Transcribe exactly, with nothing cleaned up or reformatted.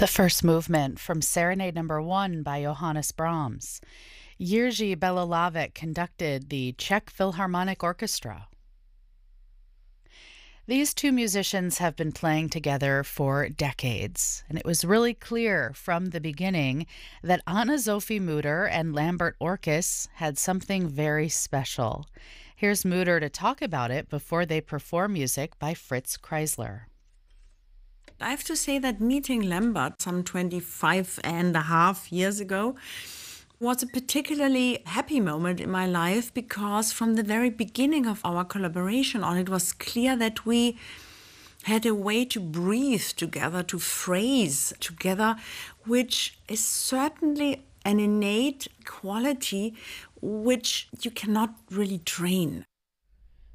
The first movement from Serenade Number One by Johannes Brahms. Jiří Belohlávek conducted the Czech Philharmonic Orchestra. These two musicians have been playing together for decades, and it was really clear from the beginning that Anne-Sophie Mutter and Lambert Orkes had something very special. Here's Mutter to talk about it before they perform music by Fritz Kreisler. I have to say that meeting Lambert some twenty-five and a half years ago was a particularly happy moment in my life, because from the very beginning of our collaboration on it was clear that we had a way to breathe together, to phrase together, which is certainly an innate quality which you cannot really train.